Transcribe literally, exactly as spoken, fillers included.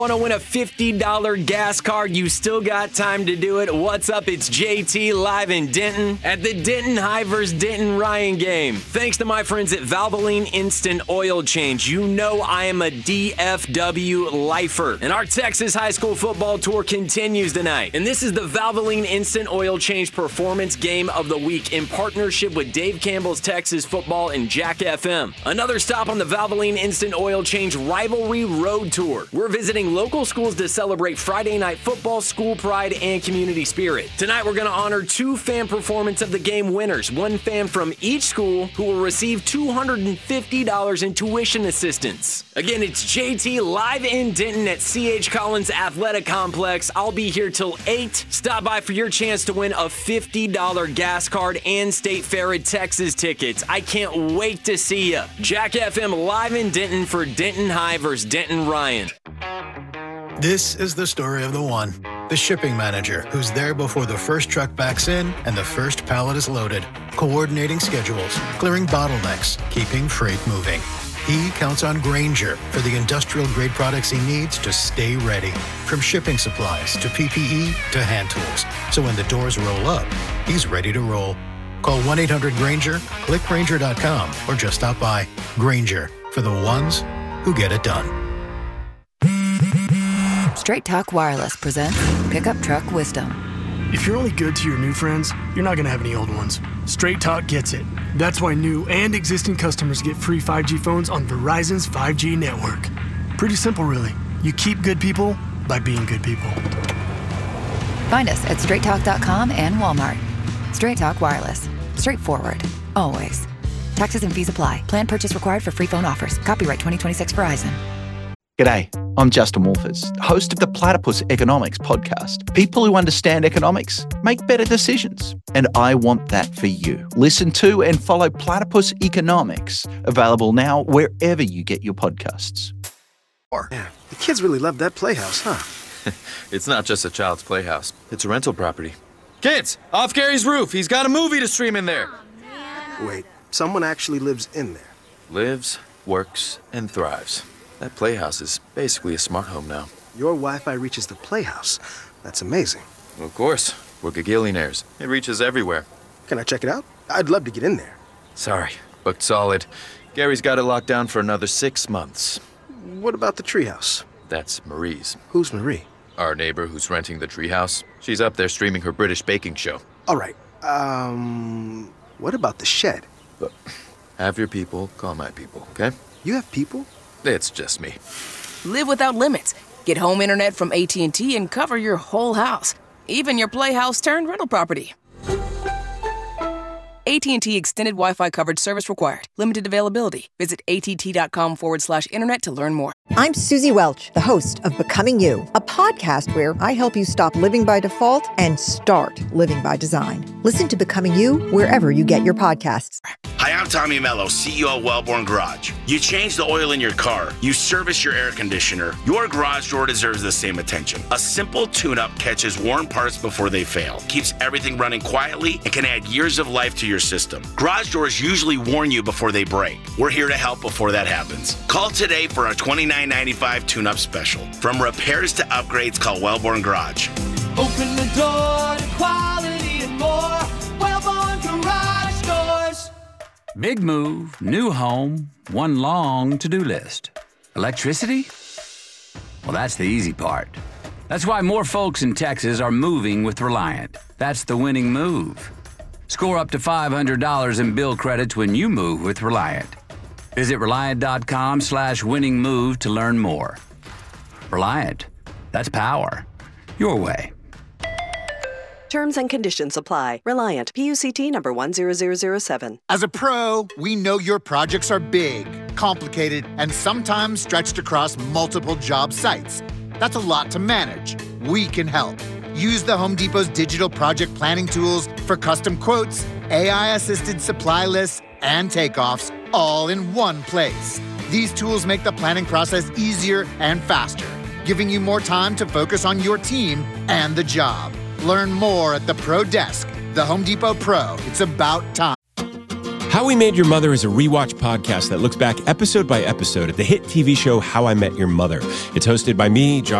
Want to win a fifty dollars gas card? You still got time to do it. What's up? It's J T live in Denton at the Denton High versus Denton Ryan game. Thanks to my friends at Valvoline Instant Oil Change. You know I am a D F W lifer. And our Texas high school football tour continues tonight. And this is the Valvoline Instant Oil Change Performance Game of the Week in partnership with Dave Campbell's Texas Football and Jack F M. Another stop on the Valvoline Instant Oil Change Rivalry Road Tour. We're visiting local schools to celebrate Friday night football, school pride, and community spirit. Tonight, we're going to honor two fan performance of the game winners, one fan from each school who will receive two hundred fifty dollars in tuition assistance. Again, it's J T live in Denton at C H Collins Athletic Complex. I'll be here till eight. Stop by for your chance to win a fifty dollars gas card and State Fair at Texas tickets. I can't wait to see you. Jack F M live in Denton for Denton High versus Denton Ryan. This is the story of the one, the shipping manager who's there before the first truck backs in and the first pallet is loaded, coordinating schedules, clearing bottlenecks, keeping freight moving. He counts on Grainger for the industrial-grade products he needs to stay ready, from shipping supplies to P P E to hand tools. So when the doors roll up, he's ready to roll. Call one eight hundred Grainger, click Grainger dot com, or just stop by. Grainger, for the ones who get it done. Straight Talk Wireless presents Pickup Truck Wisdom. If you're only good to your new friends, you're not going to have any old ones. Straight Talk gets it. That's why new and existing customers get free five G phones on Verizon's five G network. Pretty simple, really. You keep good people by being good people. Find us at straight talk dot com and Walmart. Straight Talk Wireless. Straightforward. Always. Taxes and fees apply. Plan purchase required for free phone offers. Copyright twenty twenty-six Verizon. G'day, I'm Justin Wolfers, host of the Platypus Economics podcast. People who understand economics make better decisions, and I want that for you. Listen to and follow Platypus Economics, available now wherever you get your podcasts. Yeah, the kids really love that playhouse, huh? It's not just a child's playhouse. It's a rental property. Kids, off Gary's roof. He's got a movie to stream in there. Wait, someone actually lives in there? Lives, works, and thrives. That playhouse is basically a smart home now. Your Wi-Fi reaches the playhouse. That's amazing. Well, of course. We're gagillionaires. It reaches everywhere. Can I check it out? I'd love to get in there. Sorry, booked solid. Gary's got it locked down for another six months. What about the treehouse? That's Marie's. Who's Marie? Our neighbor who's renting the treehouse. She's up there streaming her British baking show. All right. Um, what about the shed? Look, have your people call my people, okay? You have people? It's just me. Live without limits. Get home internet from A T and T and cover your whole house, even your playhouse turned rental property. A T and T Extended Wi-Fi coverage service required. Limited availability. Visit att.com forward slash internet to learn more. I'm Susie Welch, the host of Becoming You, a podcast where I help you stop living by default and start living by design. Listen to Becoming You wherever you get your podcasts. Hi, I'm Tommy Mello, C E O of Wellborn Garage. You change the oil in your car, you service your air conditioner, your garage door deserves the same attention. A simple tune-up catches worn parts before they fail, keeps everything running quietly, and can add years of life to your system. Garage doors usually warn you before they break. We're here to help before that happens. Call today for a twenty-nine ninety-five tune-up special. From repairs to upgrades, call Wellborn Garage. Open the door to quality and more. Wellborn Garage Doors. Big move, new home, one long to-do list. Electricity? Well, that's the easy part. That's why more folks in Texas are moving with Reliant. That's the winning move. Score up to five hundred dollars in bill credits when you move with Reliant. Visit Reliant.com slash winning move to learn more. Reliant. That's power. Your way. Terms and conditions apply. Reliant. P U C T number one zero zero zero seven. As a pro, we know your projects are big, complicated, and sometimes stretched across multiple job sites. That's a lot to manage. We can help. Use the Home Depot's digital project planning tools for custom quotes, A I-assisted supply lists, and takeoffs all in one place. These tools make the planning process easier and faster, giving you more time to focus on your team and the job. Learn more at the Pro Desk. The Home Depot Pro. It's about time. How We Made Your Mother is a rewatch podcast that looks back episode by episode at the hit T V show How I Met Your Mother. It's hosted by me, Josh